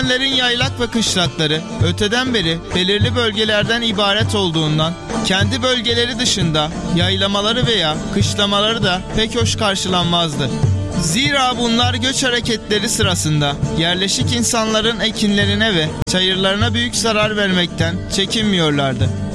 Göçmenlerin yaylak ve kışlakları öteden beri belirli bölgelerden ibaret olduğundan kendi bölgeleri dışında yaylamaları veya kışlamaları da pek hoş karşılanmazdı. Zira bunlar göç hareketleri sırasında yerleşik insanların ekinlerine ve çayırlarına büyük zarar vermekten çekinmiyorlardı.